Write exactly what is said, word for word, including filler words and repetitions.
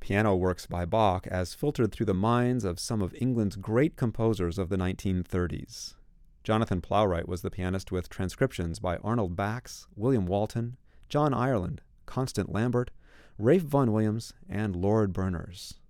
piano works by Bach as filtered through the minds of some of England's great composers of the nineteen thirties. Jonathan Plowright was the pianist with transcriptions by Arnold Bax, William Walton, John Ireland, Constant Lambert, Rafe Vaughan Williams, and Lord Berners.